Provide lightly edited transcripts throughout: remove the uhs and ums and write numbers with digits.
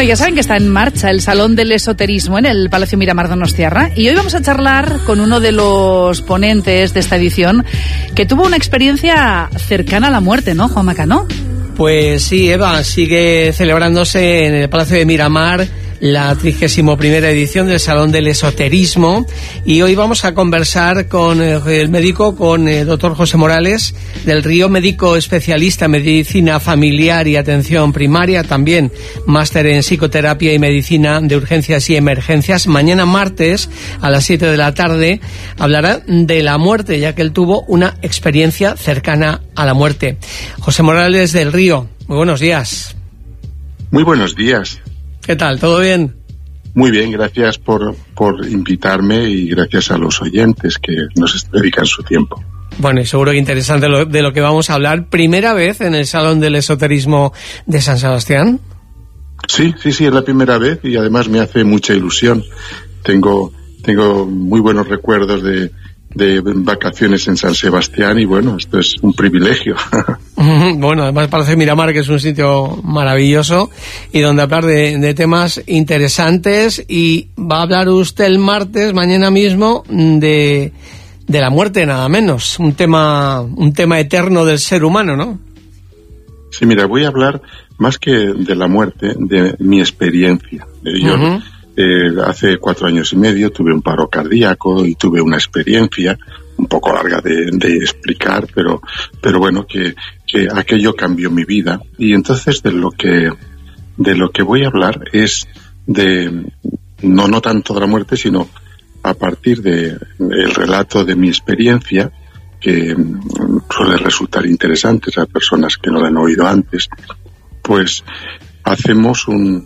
Bueno, ya saben que está en marcha el Salón del Esoterismo en el Palacio Miramar Donostiarra y hoy vamos a charlar con uno de los ponentes de esta edición que tuvo una experiencia cercana a la muerte, ¿no, Juan Macano? Pues sí, Eva, sigue celebrándose en el Palacio de Miramar la 31ª edición del Salón del Esoterismo y hoy vamos a conversar con el médico, con el doctor José Morales del Río, médico especialista en medicina familiar y atención primaria, también máster en psicoterapia y medicina de urgencias y emergencias. Mañana martes a las 7 de la tarde hablará de la muerte, ya que él tuvo una experiencia cercana a la muerte. José Morales del Río, muy buenos días. Muy buenos días. ¿Qué tal? ¿Todo bien? Muy bien, gracias por invitarme y gracias a los oyentes que nos dedican su tiempo. Bueno, y seguro que interesante de lo que vamos a hablar. ¿Primera vez en el Salón del Esoterismo de San Sebastián? Sí, es la primera vez y además me hace mucha ilusión. Tengo muy buenos recuerdos de vacaciones en San Sebastián y bueno, esto es un privilegio. Bueno, además parece Miramar, que es un sitio maravilloso y donde hablar de temas interesantes, y va a hablar usted el martes, mañana mismo, de la muerte, nada menos, un tema eterno del ser humano, ¿no? Sí, mira, voy a hablar más que de la muerte, de mi experiencia. Yo hace 4 años y medio tuve un paro cardíaco y tuve una experiencia un poco larga de explicar, pero bueno, que aquello cambió mi vida. Y entonces de lo que voy a hablar es de no tanto de la muerte, sino a partir de el relato de mi experiencia, que suele resultar interesante a personas que no la han oído antes. Pues hacemos un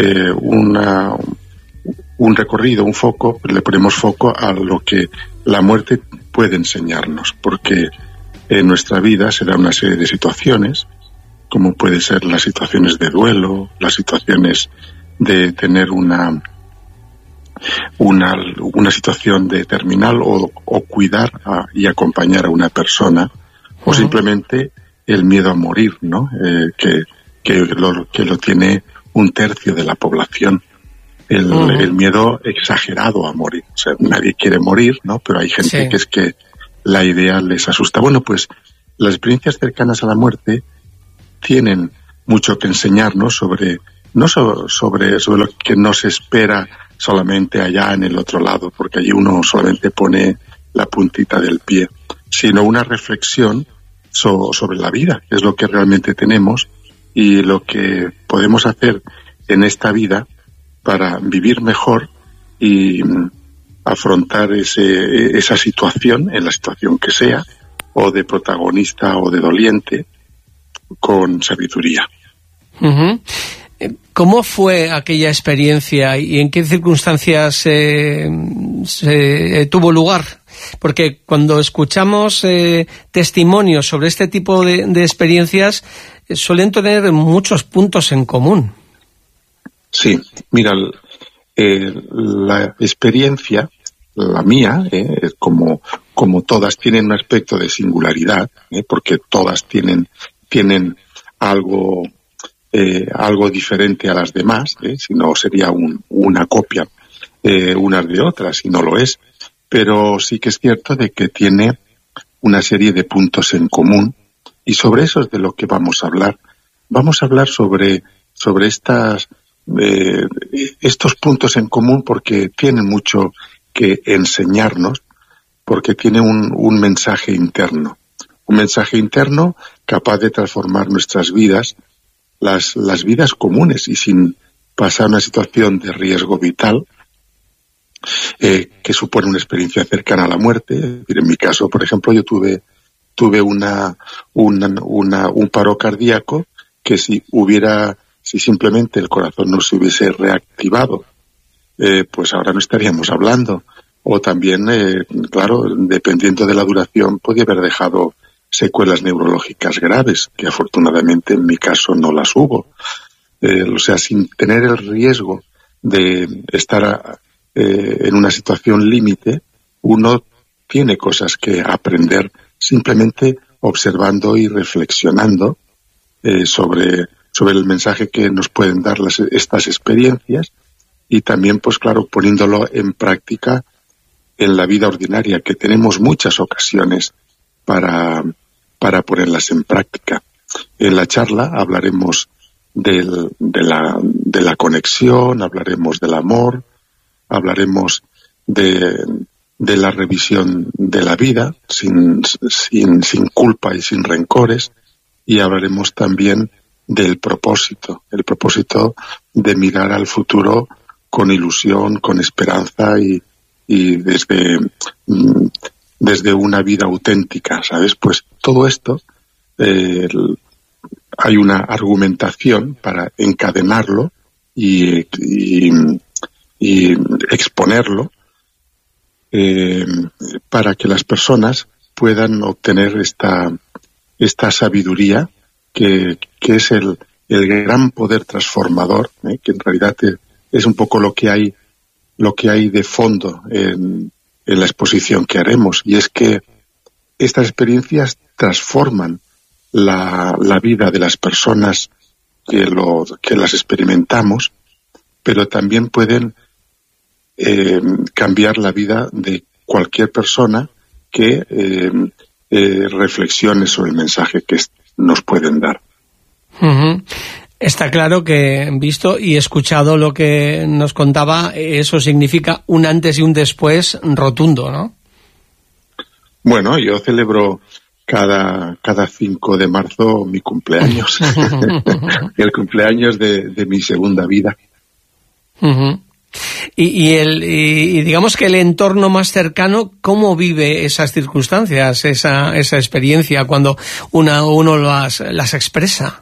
recorrido, un foco, le ponemos foco a lo que la muerte puede enseñarnos, porque en nuestra vida se da una serie de situaciones, como puede ser las situaciones de duelo, las situaciones de tener una situación de terminal o cuidar y acompañar a una persona, o simplemente el miedo a morir, ¿no? Que lo tiene 1/3 de la población. El miedo exagerado a morir. O sea, nadie quiere morir, ¿no? Pero hay gente que es que la idea les asusta. Bueno, pues las experiencias cercanas a la muerte tienen mucho que enseñarnos sobre lo que nos espera solamente allá en el otro lado, porque allí uno solamente pone la puntita del pie, sino una reflexión sobre la vida, que es lo que realmente tenemos y lo que podemos hacer en esta vida para vivir mejor y afrontar esa situación, en la situación que sea, o de protagonista o de doliente, con sabiduría. Uh-huh. ¿Cómo fue aquella experiencia y en qué circunstancias tuvo lugar? Porque cuando escuchamos testimonios sobre este tipo de experiencias, suelen tener muchos puntos en común. Sí, mira, la experiencia, la mía, como todas tienen un aspecto de singularidad, porque todas tienen algo diferente a las demás, si no sería una copia unas de otras, y no lo es, pero sí que es cierto de que tiene una serie de puntos en común, y sobre eso es de lo que vamos a hablar. Vamos a hablar sobre estos puntos en común, porque tienen mucho que enseñarnos, porque tiene un mensaje interno capaz de transformar nuestras vidas, las vidas comunes, y sin pasar una situación de riesgo vital que supone una experiencia cercana a la muerte. En mi caso, por ejemplo, yo tuve un paro cardíaco que si simplemente el corazón no se hubiese reactivado, pues ahora no estaríamos hablando. O también, claro, dependiendo de la duración, podía haber dejado secuelas neurológicas graves, que afortunadamente en mi caso no las hubo. O sea, sin tener el riesgo de estar en una situación límite, uno tiene cosas que aprender simplemente observando y reflexionando sobre sobre el mensaje que nos pueden dar estas experiencias, y también, pues claro, poniéndolo en práctica en la vida ordinaria, que tenemos muchas ocasiones para ponerlas en práctica. En la charla hablaremos de la conexión, hablaremos del amor, hablaremos de la revisión de la vida sin culpa y sin rencores, y hablaremos también del propósito, el propósito de mirar al futuro con ilusión, con esperanza y desde una vida auténtica, ¿sabes? Pues todo esto, hay una argumentación para encadenarlo y exponerlo, para que las personas puedan obtener esta sabiduría que es el gran poder transformador, que en realidad es un poco lo que hay de fondo en la exposición que haremos, y es que estas experiencias transforman la vida de las personas que las experimentamos, pero también pueden cambiar la vida de cualquier persona que reflexione sobre el mensaje que nos pueden dar. Uh-huh. Está claro que, visto y escuchado lo que nos contaba, eso significa un antes y un después rotundo, ¿no? Bueno, yo celebro cada 5 de marzo mi cumpleaños, el cumpleaños de mi segunda vida. Uh-huh. Y digamos que el entorno más cercano, ¿cómo vive esas circunstancias, esa experiencia cuando uno las expresa?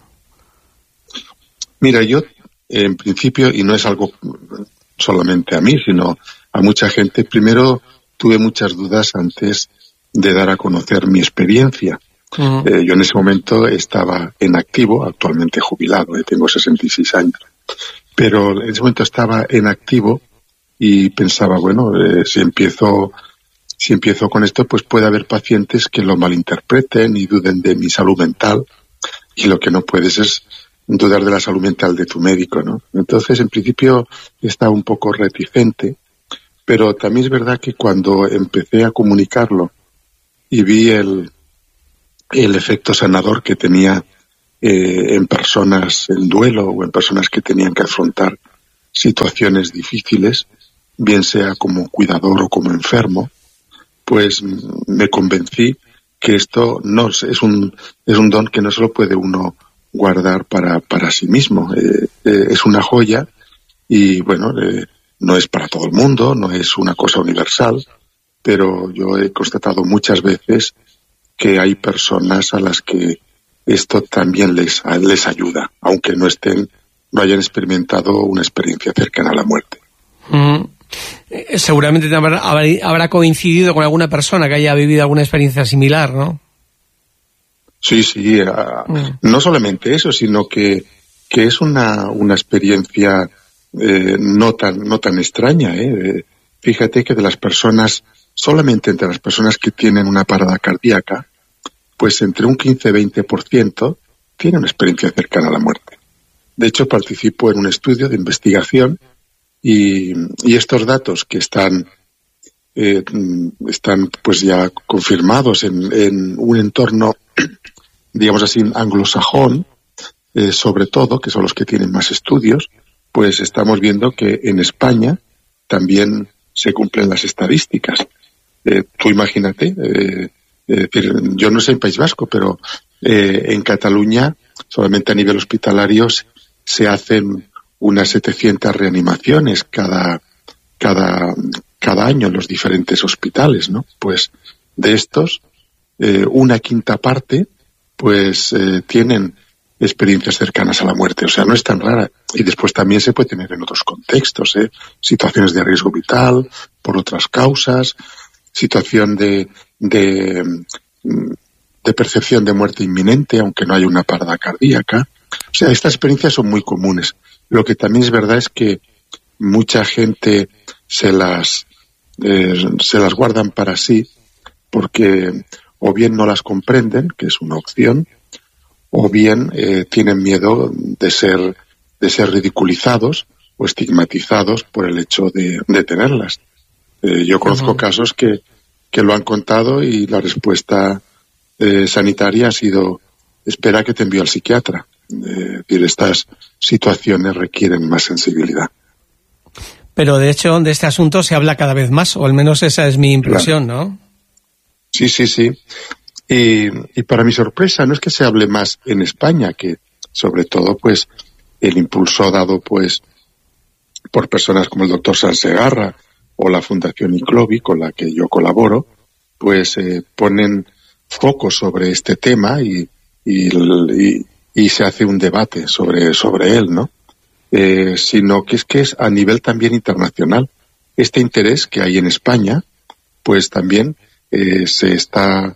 Mira, yo en principio, y no es algo solamente a mí, sino a mucha gente, primero tuve muchas dudas antes de dar a conocer mi experiencia. Uh-huh. Yo en ese momento estaba en activo, actualmente jubilado, tengo 66 años. Pero en ese momento estaba en activo y pensaba, bueno, si empiezo con esto, pues puede haber pacientes que lo malinterpreten y duden de mi salud mental, y lo que no puedes es dudar de la salud mental de tu médico, ¿no? Entonces, en principio, estaba un poco reticente, pero también es verdad que cuando empecé a comunicarlo y vi el efecto sanador que tenía en personas en duelo o en personas que tenían que afrontar situaciones difíciles, bien sea como cuidador o como enfermo, pues me convencí que esto no es un don que no se lo puede uno guardar para sí mismo. Es una joya y, bueno, no es para todo el mundo, no es una cosa universal, pero yo he constatado muchas veces que hay personas a las que esto también les ayuda, aunque no hayan experimentado una experiencia cercana a la muerte. Seguramente habrá coincidido con alguna persona que haya vivido alguna experiencia similar, ¿no? Sí, no solamente eso, sino que es una experiencia no tan extraña. Fíjate que solamente entre las personas que tienen una parada cardíaca, pues entre un 15-20% tiene una experiencia cercana a la muerte. De hecho, participo en un estudio de investigación y estos datos que están pues ya confirmados en un entorno, digamos así, anglosajón, sobre todo, que son los que tienen más estudios, pues estamos viendo que en España también se cumplen las estadísticas. Tú imagínate, yo no sé en País Vasco, pero en Cataluña, solamente a nivel hospitalario, se hacen unas 700 reanimaciones cada año en los diferentes hospitales, ¿no? Pues de estos, una quinta parte, pues tienen experiencias cercanas a la muerte. O sea, no es tan rara. Y después también se puede tener en otros contextos, situaciones de riesgo vital, por otras causas, situación de percepción de muerte inminente, aunque no haya una parada cardíaca. O sea, estas experiencias son muy comunes. Lo que también es verdad es que mucha gente se las guardan para sí porque o bien no las comprenden, que es una opción, o bien tienen miedo de ser ridiculizados o estigmatizados por el hecho de tenerlas. Yo conozco casos que lo han contado y la respuesta sanitaria ha sido: espera que te envío al psiquiatra. Estas situaciones requieren más sensibilidad. Pero de hecho de este asunto se habla cada vez más, o al menos esa es mi impresión, claro. ¿No? Sí. Y para mi sorpresa no es que se hable más en España, que sobre todo pues el impulso dado pues por personas como el doctor Sansegarra o la Fundación Inclovi, con la que yo colaboro, pues ponen foco sobre este tema y se hace un debate sobre él, ¿no? Sino que es a nivel también internacional. Este interés que hay en España, pues también se está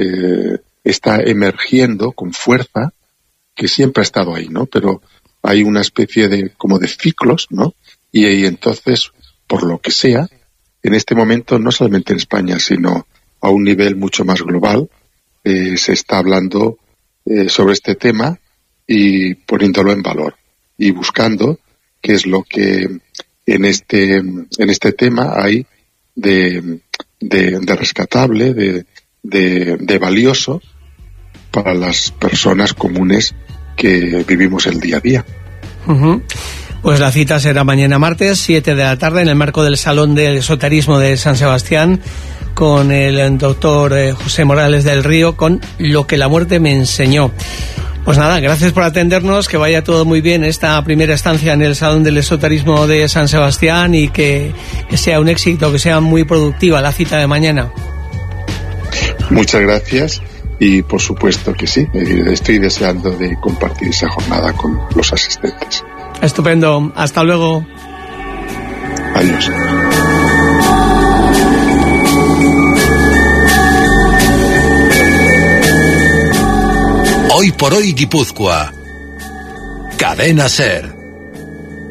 emergiendo con fuerza, que siempre ha estado ahí, ¿no? Pero hay una especie de ciclos, ¿no? Y entonces, por lo que sea, en este momento, no solamente en España, sino a un nivel mucho más global, se está hablando sobre este tema y poniéndolo en valor y buscando qué es lo que en este tema hay de rescatable, de valioso para las personas comunes que vivimos el día a día. Uh-huh. Pues la cita será mañana martes, 7 de la tarde, en el marco del Salón del Esoterismo de San Sebastián, con el doctor José Morales del Río, con Lo que la muerte me enseñó. Pues nada, gracias por atendernos, que vaya todo muy bien esta primera estancia en el Salón del Esoterismo de San Sebastián y que sea un éxito, que sea muy productiva la cita de mañana. Muchas gracias y por supuesto que sí, estoy deseando de compartir esa jornada con los asistentes. Estupendo, hasta luego. Adiós. Hoy por hoy Guipúzcoa. Cadena SER.